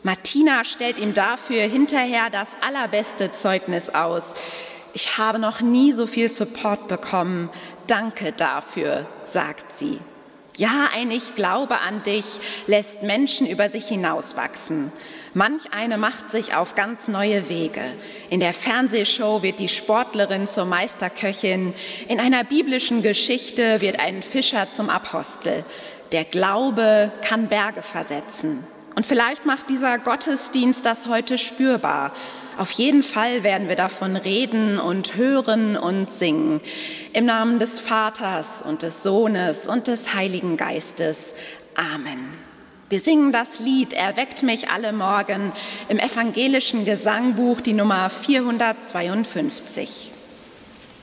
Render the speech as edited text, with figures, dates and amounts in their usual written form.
Martina stellt ihm dafür hinterher das allerbeste Zeugnis aus. Ich habe noch nie so viel Support bekommen. Danke dafür, sagt sie. Ja, ein Ich glaube an dich lässt Menschen über sich hinauswachsen. Manch eine macht sich auf ganz neue Wege. In der Fernsehshow wird die Sportlerin zur Meisterköchin. In einer biblischen Geschichte wird ein Fischer zum Apostel. Der Glaube kann Berge versetzen. Und vielleicht macht dieser Gottesdienst das heute spürbar. Auf jeden Fall werden wir davon reden und hören und singen. Im Namen des Vaters und des Sohnes und des Heiligen Geistes. Amen. Wir singen das Lied Erweckt mich alle Morgen im evangelischen Gesangbuch, die Nummer 452.